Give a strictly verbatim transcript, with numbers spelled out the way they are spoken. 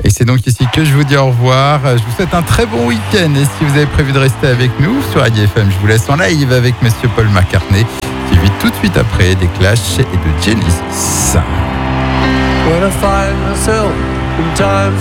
Et c'est donc ici que je vous dis au revoir. Je vous souhaite un très bon week-end. Et si vous avez prévu de rester avec nous sur Radio F M, je vous laisse en live avec Monsieur Paul McCartney, suivi tout de suite après des Clash et de Genesis. When I find myself in time